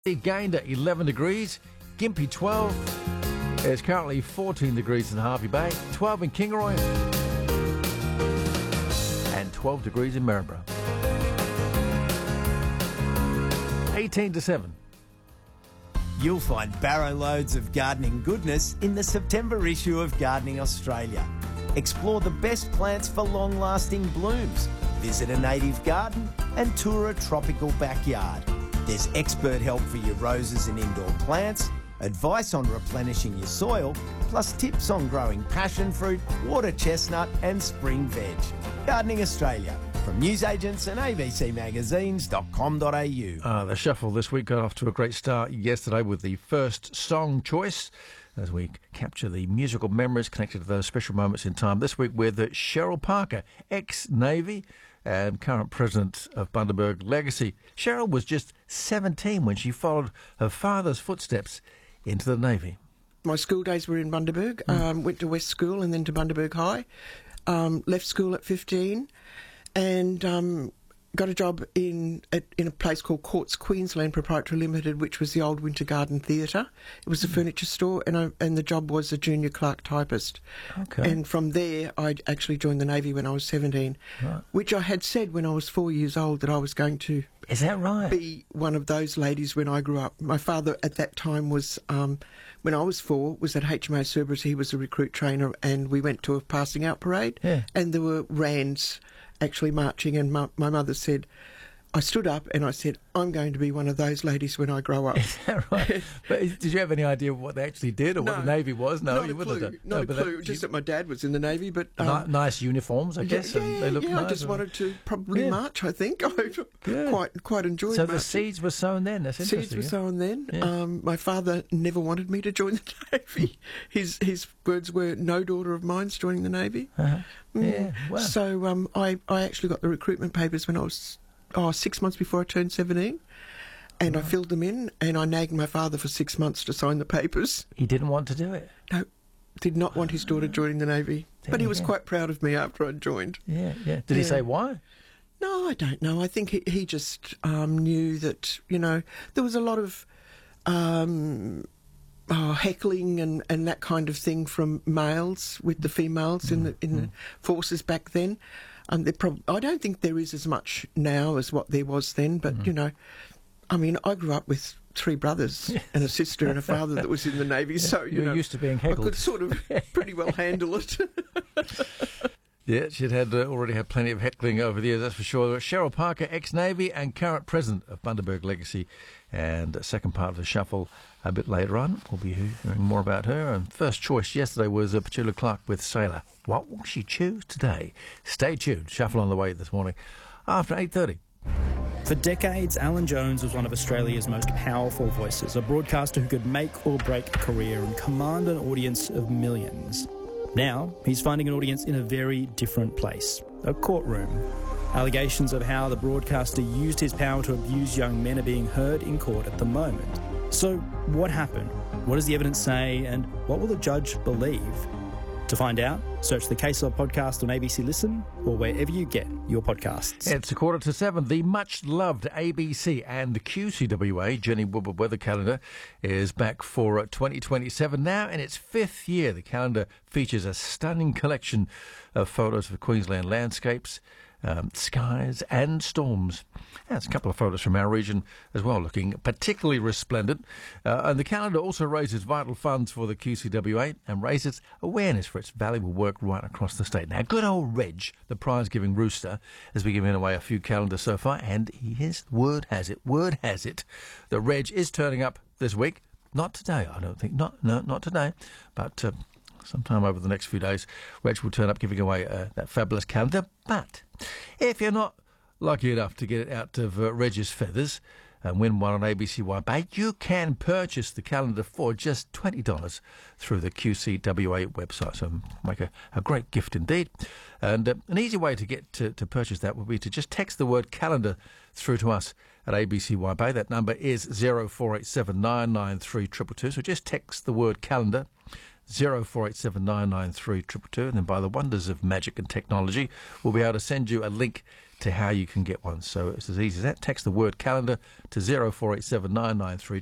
It gained at 11 degrees, Gympie 12. It's currently 14 degrees in Harvey Bay, 12 in Kingaroy, and 12 degrees in Maryborough. 18 to 7. You'll find barrow loads of gardening goodness in the September issue of Gardening Australia. Explore the best plants for long-lasting blooms. Visit a native garden and tour a tropical backyard. There's expert help for your roses and indoor plants, advice on replenishing your soil, plus tips on growing passion fruit, water chestnut and spring veg. Gardening Australia, from newsagents and abcmagazines.com.au. The shuffle this week got off to a great start yesterday with the first song choice as we capture the musical memories connected to those special moments in time. This week with Cheryl Parker, ex-Navy and current president of Bundaberg Legacy. Cheryl was just 17 when she followed her father's footsteps into the Navy. My school days were in Bundaberg. Went to West School and then to Bundaberg High. Left school at 15 and got a job in a place called Courts Queensland Proprietary Limited, which was the old Winter Garden Theatre. It was a furniture store, and the job was a junior clerk typist. Okay. And from there, I actually joined the Navy when I was 17, Right. which I had said when I was 4 years old that I was going to Is that right? be one of those ladies when I grew up. My father at that time was, when I was 4, was at HMO Cerberus. He was a recruit trainer, and we went to a passing out parade, Yeah. and there were rands actually marching, and my mother said, I stood up and I said, I'm going to be one of those ladies when I grow up. Is that right? But did you have any idea what they actually did or what the Navy was? No, not you a wouldn't clue. have done. Not No, a but clue. Just that my dad was in the Navy, but nice uniforms, I guess. and they looked nice. I just wanted to probably march. I think Yeah. quite enjoyed. So marching. the seeds were sown then. That's interesting. Seeds were sown then. Yeah. My father never wanted me to join the Navy. His words were, "No daughter of mine's joining the Navy." Uh-huh. Yeah, wow. So I actually got the recruitment papers when I was 6 months before I turned 17, and I filled them in, and I nagged my father for 6 months to sign the papers. He didn't want to do it. No, did not want his daughter joining the Navy, but he was Yeah. quite proud of me after I joined. Yeah, yeah. Did he say why? No, I don't know. I think he just knew that, there was a lot of heckling and that kind of thing from males with the females in the forces back then. I don't think there is as much now as what there was then, but, I grew up with 3 brothers and a sister and a father that was in the Navy, so, You're used to being heckled. I could sort of pretty well handle it. Yeah, she'd already had plenty of heckling over the years, that's for sure. Cheryl Parker, ex-Navy and current president of Bundaberg Legacy. And second part of the shuffle a bit later on. We'll be hearing more about her. And first choice yesterday was Petula Clark with Sailor. What will she choose today? Stay tuned. Shuffle on the way this morning after 8:30. For decades, Alan Jones was one of Australia's most powerful voices, a broadcaster who could make or break a career and command an audience of millions. Now, he's finding an audience in a very different place, a courtroom. Allegations of how the broadcaster used his power to abuse young men are being heard in court at the moment. So, what happened? What does the evidence say? And what will the judge believe? To find out, search the Case Law podcast on ABC Listen or wherever you get your podcasts. It's 6:45. The much-loved ABC and QCWA Jenny Woodward Weather Calendar is back for 2027 now in its 5th year. The calendar features a stunning collection of photos of Queensland landscapes, skies and storms. There's a couple of photos from our region as well, looking particularly resplendent. And the calendar also raises vital funds for the QCWA and raises awareness for its valuable work right across the state. Now, good old Reg, the prize-giving rooster, has been giving away a few calendars so far, and word has it, the Reg is turning up this week. Not today, I don't think. Not today, but sometime over the next few days, Reg will turn up giving away that fabulous calendar. But if you're not lucky enough to get it out of Reg's feathers and win one on ABC Waibai, you can purchase the calendar for just $20 through the QCWA website. So make a great gift indeed. And an easy way to get to purchase that would be to just text the word calendar through to us at ABC Waibai. That number is 0487 993 222. So just text the word calendar 0487 993 222, and then by the wonders of magic and technology, we'll be able to send you a link to how you can get one. So it's as easy as that. Text the word calendar to 0487 993